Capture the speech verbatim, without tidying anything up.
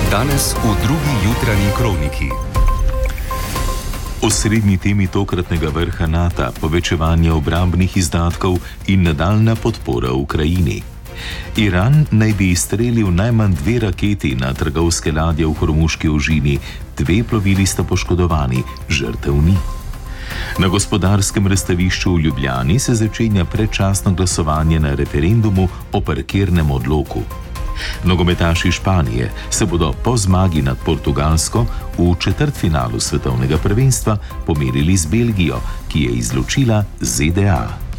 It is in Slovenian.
Danes v drugi jutranji kroniki. Osrednji temi tokratnega vrha NATO, povečevanje obrambnih izdatkov in nadaljna podpora Ukrajini. Iran naj bi izstrelil najmanj dve raketi na trgovske ladje v Hormuški ožini, dve plovili sta poškodovani, žrtev ni. Na Gospodarskem razstavišču v Ljubljani se začenja predčasno glasovanje na referendumu o parkirnem odloku. Nogometaši Španije se bodo po zmagi nad Portugalsko v četrtfinalu svetovnega prvenstva pomerili z Belgijo, ki je izločila Z D A.